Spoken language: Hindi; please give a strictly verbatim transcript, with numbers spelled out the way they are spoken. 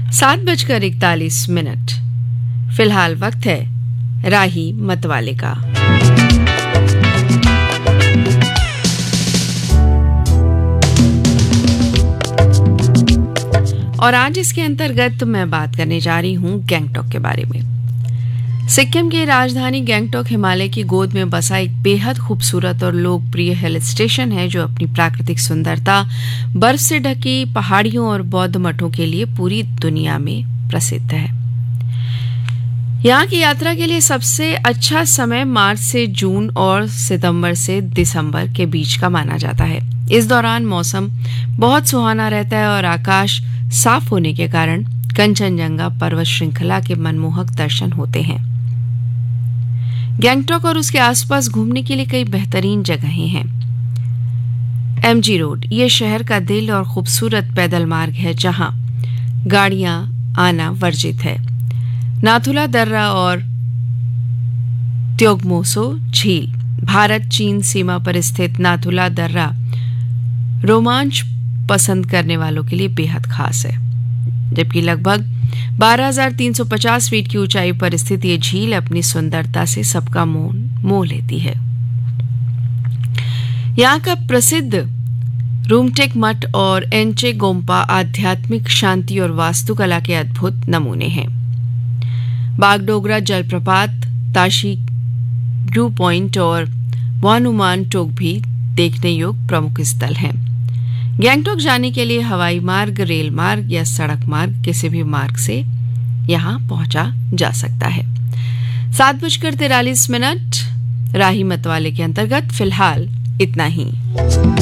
सात बजकर इकतालीस मिनट। फिलहाल वक्त है राही मतवाले का। और आज इसके अंतर्गत मैं बात करने जा रही हूँ गैंगटॉक के बारे में। सिक्किम की राजधानी गैंगटॉक हिमालय की गोद में बसा एक बेहद खूबसूरत और लोकप्रिय हिल स्टेशन है जो अपनी प्राकृतिक सुंदरता, बर्फ से ढकी पहाड़ियों और बौद्ध मठों के लिए पूरी दुनिया में प्रसिद्ध है। यहाँ की यात्रा के लिए सबसे अच्छा समय मार्च से जून और सितंबर से दिसंबर के बीच का माना जाता है। इस दौरान मौसम बहुत सुहाना रहता है और आकाश साफ होने के कारण कंचनजंगा पर्वत श्रृंखला के मनमोहक दर्शन होते हैं। गैंगटॉक और उसके आसपास घूमने के लिए कई बेहतरीन जगहें हैं। एमजी रोड ये शहर का दिल और खूबसूरत पैदल मार्ग है जहां गाड़ियां आना वर्जित है। नाथुला दर्रा और त्योगमोसो झील भारत चीन सीमा पर स्थित नाथुला दर्रा रोमांच पसंद करने वालों के लिए बेहद खास है। जबकि लगभग बारह हज़ार तीन सौ पचास फीट की ऊंचाई पर स्थित ये झील अपनी सुंदरता से सबका मोह मोह लेती है। यहाँ का प्रसिद्ध रूमटेक मठ और एंचे गोम्पा आध्यात्मिक शांति और वास्तुकला के अद्भुत नमूने हैं। बागडोगरा जलप्रपात, ताशी व्यू पॉइंट और वानुमान टोक भी देखने योग्य प्रमुख स्थल हैं। गैंगटॉक जाने के लिए हवाई मार्ग, रेल मार्ग या सड़क मार्ग किसी भी मार्ग से यहाँ पहुंचा जा सकता है। सात बजकर तिरालीस मिनट। राही मतवाले के अंतर्गत फिलहाल इतना ही।